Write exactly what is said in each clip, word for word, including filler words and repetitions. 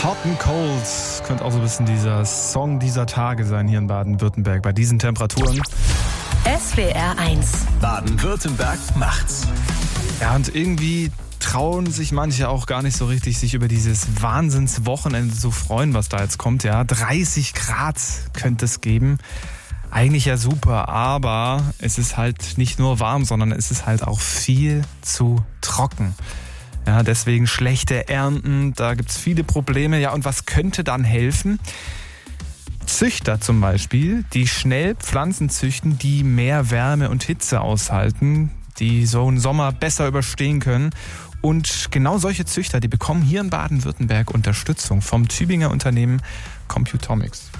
Hot and Cold könnte auch so ein bisschen dieser Song dieser Tage sein hier in Baden-Württemberg bei diesen Temperaturen. S W R eins. Baden-Württemberg macht's. Ja, und irgendwie trauen sich manche auch gar nicht so richtig, sich über dieses Wahnsinnswochenende zu freuen, was da jetzt kommt. Ja, dreißig Grad könnte es geben. Eigentlich ja super, aber es ist halt nicht nur warm, sondern es ist halt auch viel zu trocken. Ja, deswegen schlechte Ernten, da gibt es viele Probleme. Ja, und was könnte dann helfen? Züchter zum Beispiel, die schnell Pflanzen züchten, die mehr Wärme und Hitze aushalten, die so einen Sommer besser überstehen können. Und genau solche Züchter, die bekommen hier in Baden-Württemberg Unterstützung vom Tübinger Unternehmen Computomics.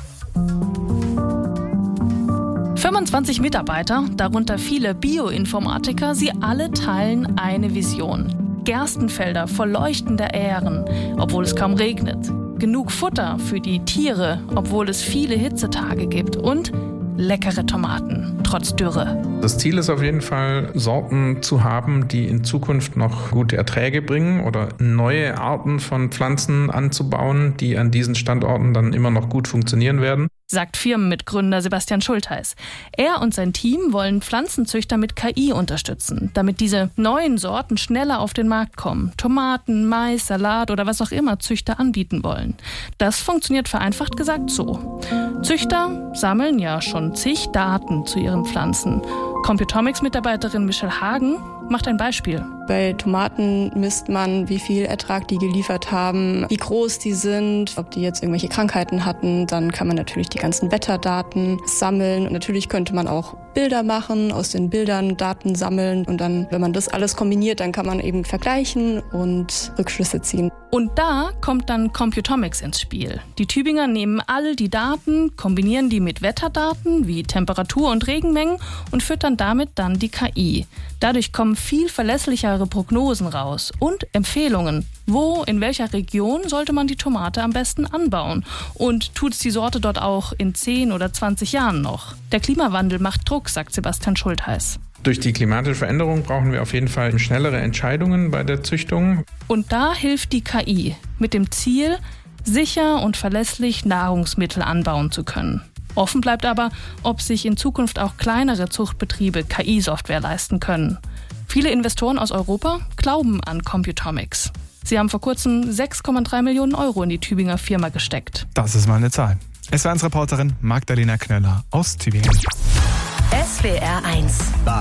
fünfundzwanzig Mitarbeiter, darunter viele Bioinformatiker, sie alle teilen eine Vision. Gerstenfelder voll leuchtender Ähren, obwohl es kaum regnet. Genug Futter für die Tiere, obwohl es viele Hitzetage gibt. Und leckere Tomaten, trotz Dürre. Das Ziel ist auf jeden Fall, Sorten zu haben, die in Zukunft noch gute Erträge bringen oder neue Arten von Pflanzen anzubauen, die an diesen Standorten dann immer noch gut funktionieren werden. Sagt Firmenmitgründer Sebastian Schultheis. Er und sein Team wollen Pflanzenzüchter mit K I unterstützen, damit diese neuen Sorten schneller auf den Markt kommen. Tomaten, Mais, Salat oder was auch immer Züchter anbieten wollen. Das funktioniert vereinfacht gesagt so. Züchter sammeln ja schon zig Daten zu ihren Pflanzen. Computomics-Mitarbeiterin Michelle Hagen macht ein Beispiel. Bei Tomaten misst man, wie viel Ertrag die geliefert haben, wie groß die sind, ob die jetzt irgendwelche Krankheiten hatten. Dann kann man natürlich die ganzen Wetterdaten sammeln. Und natürlich könnte man auch Bilder machen, aus den Bildern Daten sammeln. Und dann, wenn man das alles kombiniert, dann kann man eben vergleichen und Rückschlüsse ziehen. Und da kommt dann Computomics ins Spiel. Die Tübinger nehmen all die Daten, kombinieren die mit Wetterdaten wie Temperatur und Regenmengen und füttern damit dann die K I. Dadurch kommen viel verlässlichere Prognosen raus und Empfehlungen. Wo, in welcher Region sollte man die Tomate am besten anbauen? Und tut es die Sorte dort auch in zehn oder zwanzig Jahren noch? Der Klimawandel macht Druck, sagt Sebastian Schultheis. Durch die klimatische Veränderung brauchen wir auf jeden Fall schnellere Entscheidungen bei der Züchtung. Und da hilft die K I mit dem Ziel, sicher und verlässlich Nahrungsmittel anbauen zu können. Offen bleibt aber, ob sich in Zukunft auch kleinere Zuchtbetriebe K I-Software leisten können. Viele Investoren aus Europa glauben an Computomics. Sie haben vor kurzem sechs Komma drei Millionen Euro in die Tübinger Firma gesteckt. Das ist mal eine Zahl. S W R eins Reporterin Magdalena Knöller aus Tübingen. S W R eins.